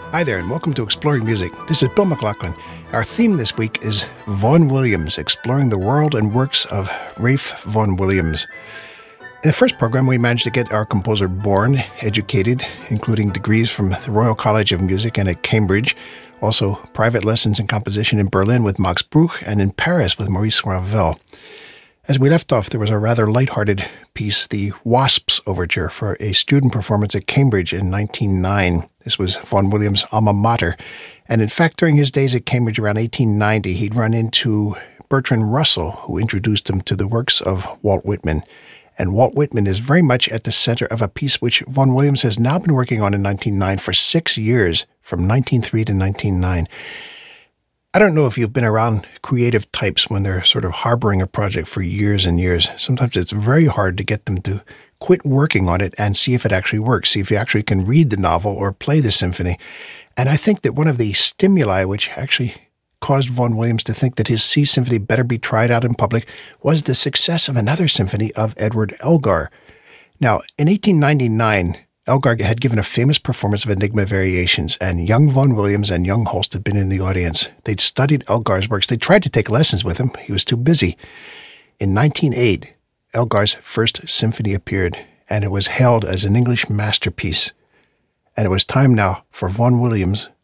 Hi there, and welcome to Exploring Music. This is Bill McLaughlin. Our theme this week is Vaughan Williams, exploring the world and works of Ralph Vaughan Williams. In the first program, we managed to get our composer born, educated, including degrees from the Royal College of Music and at Cambridge, also private lessons in composition in Berlin with Max Bruch and in Paris with Maurice Ravel. As we left off, there was a rather lighthearted piece, the Wasps Overture, for a student performance at Cambridge in 1909. This was Vaughan Williams' alma mater. And in fact, during his days at Cambridge around 1890, he'd run into Bertrand Russell, who introduced him to the works of Walt Whitman. And Walt Whitman is very much at the center of a piece which Vaughan Williams has now been working on in 1909 for 6 years, from 1903 to 1909. I don't know if you've been around creative types when they're sort of harboring a project for years and years. Sometimes it's very hard to get them to quit working on it and see if it actually works, see if you actually can read the novel or play the symphony. And I think that one of the stimuli which actually caused Vaughan Williams to think that his C Symphony better be tried out in public was the success of another symphony of Edward Elgar. Now, in 1899, Elgar had given a famous performance of Enigma Variations, and young Vaughan Williams and young Holst had been in the audience. They'd studied Elgar's works. They tried to take lessons with him. He was too busy. In 1908, Elgar's first symphony appeared, and it was hailed as an English masterpiece. And it was time now for Vaughan Williams